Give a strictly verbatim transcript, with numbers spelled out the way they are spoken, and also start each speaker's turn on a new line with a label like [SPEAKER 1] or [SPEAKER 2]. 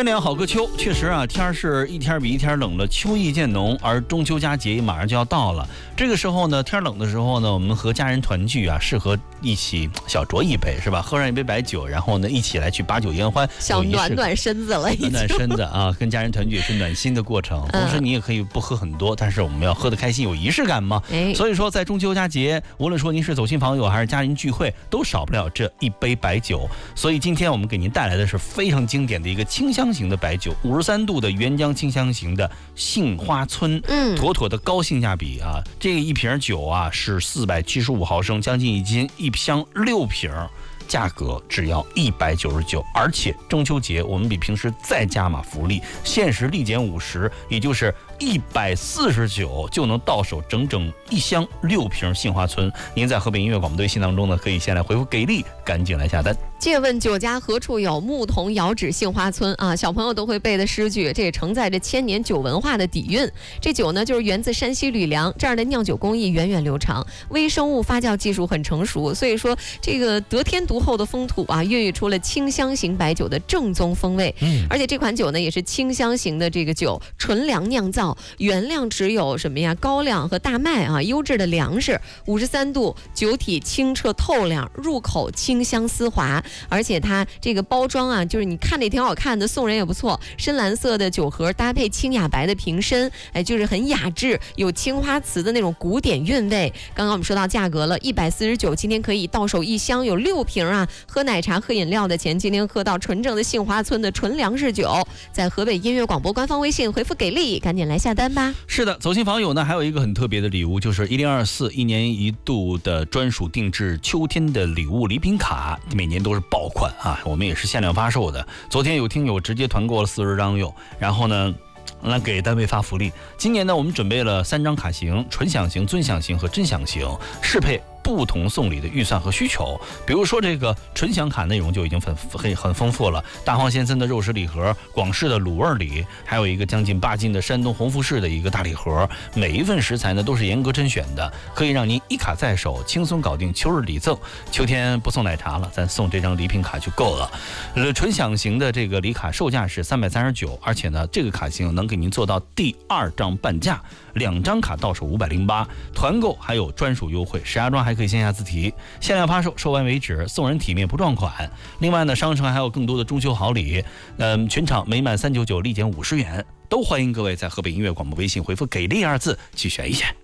[SPEAKER 1] 天凉好个秋，确实啊，天儿是一天比一天冷了，秋意渐浓，而中秋佳节马上就要到了。这个时候呢，天冷的时候呢，我们和家人团聚啊，适合一起小酌一杯，是吧？喝上一杯白酒，然后呢，一起来去把酒言欢，
[SPEAKER 2] 小暖暖身子了，
[SPEAKER 1] 暖暖身子啊，跟家人团聚也是暖心的过程。同时，你也可以不喝很多，但是我们要喝得开心，有仪式感嘛。
[SPEAKER 2] 哎，
[SPEAKER 1] 所以说，在中秋佳节，无论说您是走亲访友还是家人聚会，都少不了这一杯白酒。所以今天我们给您带来的是非常经典的一个清香型的白酒，五十三度的原浆清香型的杏花村，
[SPEAKER 2] 嗯，
[SPEAKER 1] 妥妥的高性价比啊！这一瓶酒啊是四百七十五毫升，将近一斤，一箱六瓶。价格只要一百九十九，而且中秋节我们比平时再加码福利，限时立减五十，也就是一百四十九就能到手整整一箱六瓶杏花村。您在河北音乐广播的微信当中呢，可以先来回复给力，赶紧来下单。
[SPEAKER 2] 借问酒家何处有，牧童遥指杏花村啊！小朋友都会背的诗句，这也承载着千年酒文化的底蕴。这酒呢，就是源自山西吕梁，这儿的酿酒工艺源远流长，微生物发酵技术很成熟，所以说这个得天独厚的风土啊，孕育出了清香型白酒的正宗风味。
[SPEAKER 1] 嗯，
[SPEAKER 2] 而且这款酒呢，也是清香型的这个酒，纯粮酿造，原料只有什么呀？高粱和大麦啊，优质的粮食，五十三度，酒体清澈透亮，入口清香丝滑。而且它这个包装啊，就是你看着也挺好看的，送人也不错。深蓝色的酒盒搭配清雅白的瓶身，哎，就是很雅致，有青花瓷的那种古典韵味。刚刚我们说到价格了，一百四十九，今天可以到手一箱，有六瓶啊。喝奶茶、喝饮料的钱，今天喝到纯正的杏花村的纯粮食酒。在河北音乐广播官方微信回复给力，赶紧来下单吧。
[SPEAKER 1] 是的，走亲访友呢，还有一个很特别的礼物，就是一零二四一年一度的专属定制秋天的礼物礼品卡，每年都是爆款啊，我们也是限量发售的。昨天有听友直接团购了四十张柚，然后呢来给单位发福利。今年呢，我们准备了三张卡型：纯享型、尊享型和真享型，适配不同送礼的预算和需求。比如说这个纯享卡内容就已经很很很丰富了，大黄先生的肉食礼盒，广式的卤味礼，还有一个将近八斤的山东红富士的一个大礼盒。每一份食材呢都是严格甄选的，可以让您一卡在手，轻松搞定秋日礼赠。秋天不送奶茶了，咱送这张礼品卡就够了。呃，纯享型的这个礼卡售价是三百三十九，而且呢，这个卡型能给您做到第二张半价，两张卡到手五百零八，团购还有专属优惠，石家庄还可以线下自提，限量发售，售完为止，送人体面不撞款。另外呢，商城还有更多的中秋好礼，嗯，全场每满三九九立减五十元，都欢迎各位在河北音乐广播微信回复给力二字去选一选。